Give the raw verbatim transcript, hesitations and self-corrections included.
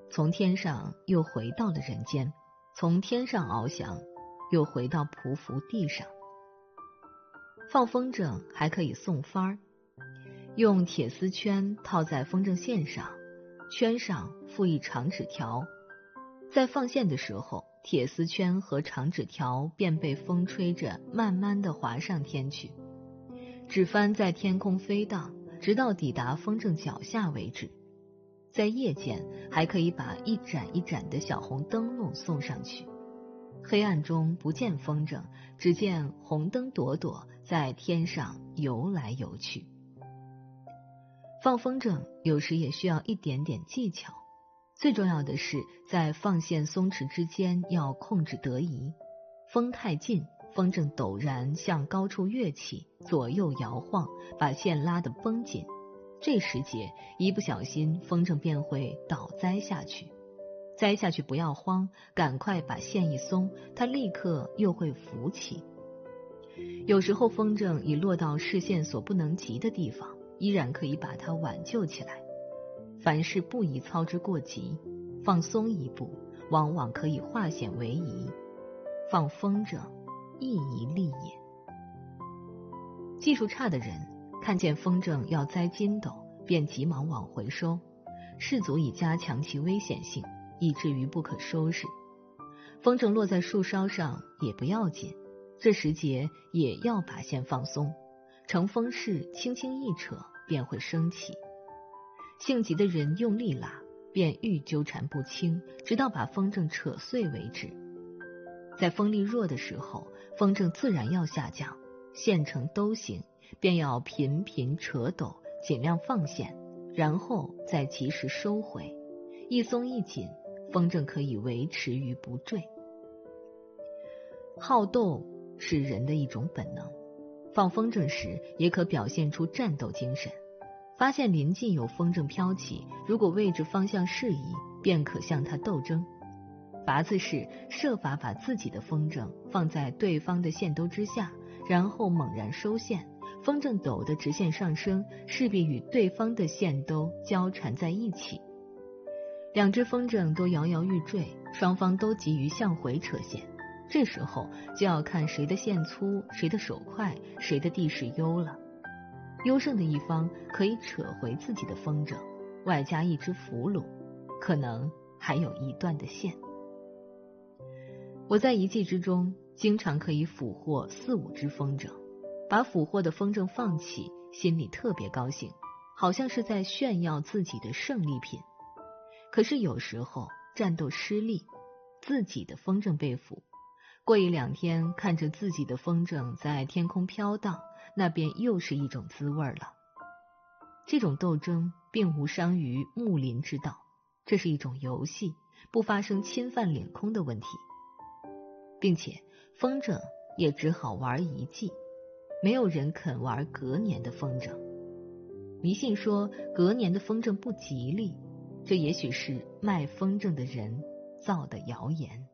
从天上又回到了人间，从天上翱翔，又回到匍匐地上。放风筝还可以送幡儿，用铁丝圈套在风筝线上，圈上附一长纸条，在放线的时候，铁丝圈和长纸条便被风吹着慢慢地滑上天去，纸帆在天空飞荡，直到抵达风筝脚下为止。在夜间还可以把一盏一盏的小红灯笼送上去，黑暗中不见风筝，只见红灯朵朵在天上游来游去。放风筝有时也需要一点点技巧，最重要的是在放线松弛之间要控制得宜。风太近，风筝陡然向高处跃起，左右摇晃，把线拉得绷紧，这时节一不小心风筝便会倒栽下去。栽下去不要慌，赶快把线一松，它立刻又会浮起。有时候风筝已落到视线所不能及的地方，依然可以把它挽救起来。凡事不宜操之过急，放松一步往往可以化险为夷。放风筝亦一利也。技术差的人看见风筝要栽筋斗，便急忙往回收，是足以加强其危险性，以至于不可收拾。风筝落在树梢上也不要紧，这时节也要把线放松，乘风势轻轻一扯便会升起。性急的人用力拉，便愈纠缠不清，直到把风筝扯碎为止。在风力弱的时候，风筝自然要下降，线成兜形，便要频频扯抖，尽量放线，然后再及时收回。一松一紧，风筝可以维持于不坠。好斗是人的一种本能，放风筝时也可表现出战斗精神。发现临近有风筝飘起，如果位置方向适宜，便可向它斗争。法子是设法把自己的风筝放在对方的线兜之下，然后猛然收线，风筝抖的直线上升，势必与对方的线兜交缠在一起。两只风筝都摇摇欲坠，双方都急于向回扯线，这时候就要看谁的线粗，谁的手快，谁的地势优了。优胜的一方可以扯回自己的风筝，外加一只俘虏，可能还有一段的线。我在一季之中经常可以俘获四五只风筝，把俘获的风筝放起，心里特别高兴，好像是在炫耀自己的胜利品。可是有时候战斗失利，自己的风筝被俘，过一两天看着自己的风筝在天空飘荡，那便又是一种滋味了。这种斗争并无伤于睦邻之道，这是一种游戏，不发生侵犯领空的问题。并且风筝也只好玩一季，没有人肯玩隔年的风筝。迷信说隔年的风筝不吉利，这也许是卖风筝的人造的谣言。